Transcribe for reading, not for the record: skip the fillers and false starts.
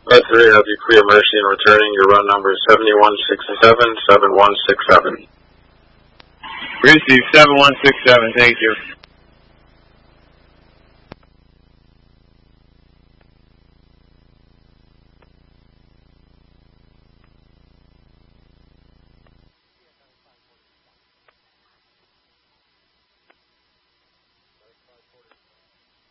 By 3, have you clear Mercy and returning. Your run number is 7167, 7167. Received 7167, thank you.